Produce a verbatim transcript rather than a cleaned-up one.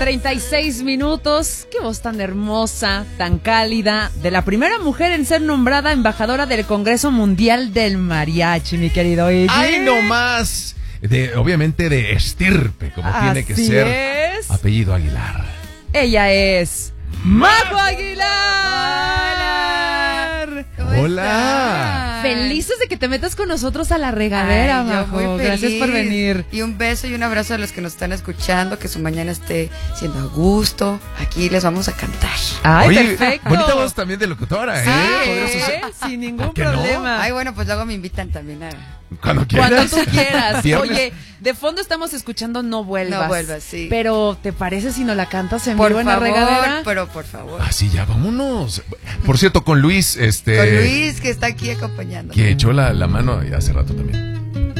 treinta y seis minutos. Qué voz tan hermosa, tan cálida, de la primera mujer en ser nombrada embajadora del Congreso Mundial del Mariachi, mi querido Iggy. ¡Ay, no más! De, obviamente de estirpe, como Así tiene que ser. Es. Apellido Aguilar. Ella es Majo Aguilar. Hola. Hola. Felices de que te metas con nosotros a la regadera, Ay, yo Majo. muy feliz. Gracias por venir. Y un beso y un abrazo a los que nos están escuchando, que su mañana esté siendo a gusto. Aquí les vamos a cantar. Ay, Oye, perfecto. bonita voz también de locutora, ¿eh? Sí, Podría suceder. sin ningún ¿Por qué no? problema. Ay, bueno, pues luego me invitan también a... Cuando quieras. Cuando tú quieras. Viernes. Oye, de fondo estamos escuchando No Vuelvas. No Vuelvas, sí. Pero, ¿te parece si nos la cantas en Por vivo en la favor, regadera? pero por favor. Ah, sí, ya, vámonos. Por cierto, con Luis, este... Con Luis, que está aquí acompañando. Que echó la, la mano hace rato también.